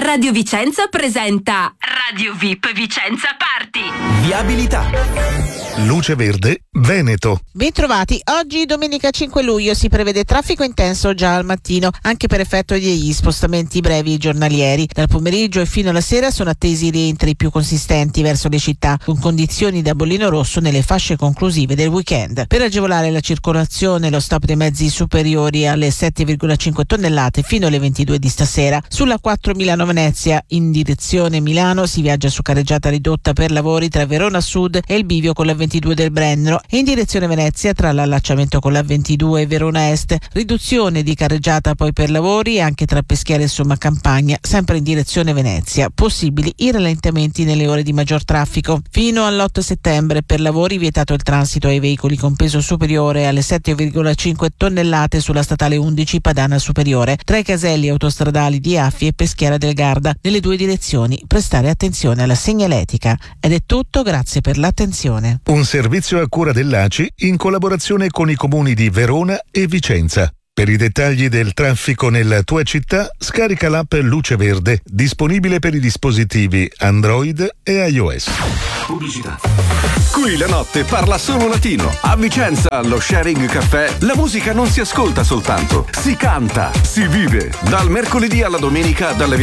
Radio Vicenza presenta Radio VIP Vicenza Party. Viabilità. Luce Verde, Veneto. Bentrovati, oggi domenica 5 luglio si prevede traffico intenso già al mattino, anche per effetto degli spostamenti brevi e giornalieri. Dal pomeriggio e fino alla sera sono attesi rientri più consistenti verso le città, con condizioni da bollino rosso nelle fasce conclusive del weekend. Per agevolare la circolazione, lo stop dei mezzi superiori alle 7,5 tonnellate fino alle 22 di stasera. Sulla 4 Milano-Venezia in direzione Milano si viaggia su carreggiata ridotta per lavori tra Verona Sud e il bivio con la 22 del Brennero, e in direzione Venezia tra l'allacciamento con la 22 e Verona Est, riduzione di carreggiata poi per lavori anche tra Peschiera e Somma Campagna, sempre in direzione Venezia. Possibili i rallentamenti nelle ore di maggior traffico. Fino all'8 settembre per lavori vietato il transito ai veicoli con peso superiore alle 7,5 tonnellate sulla statale 11 Padana Superiore, tra i caselli autostradali di Affi e Peschiera del Garda, nelle due direzioni. Prestare attenzione alla segnaletica. Ed è tutto, grazie per l'attenzione. Un servizio a cura dell'ACI in collaborazione con i comuni di Verona e Vicenza. Per i dettagli del traffico nella tua città, scarica l'app Luce Verde, disponibile per i dispositivi Android e iOS. Pubblicità. Qui la notte parla solo latino. A Vicenza, allo Sharing Caffè, la musica non si ascolta soltanto, si canta, si vive. Dal mercoledì alla domenica, dalle